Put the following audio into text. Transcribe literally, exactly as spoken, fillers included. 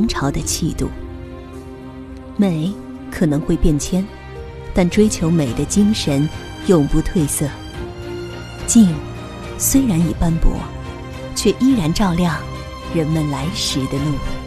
王朝的气度。美可能会变迁，但追求美的精神永不褪色。镜虽然已斑驳，却依然照亮人们来时的路。